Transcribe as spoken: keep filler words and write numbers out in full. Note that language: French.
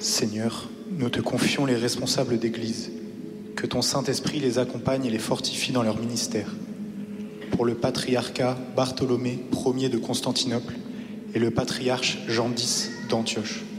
Seigneur, nous te confions les responsables d'Église. Que ton Saint-Esprit les accompagne et les fortifie dans leur ministère. Pour le patriarcat Bartholomé Ier de Constantinople et le patriarche Jean X d'Antioche.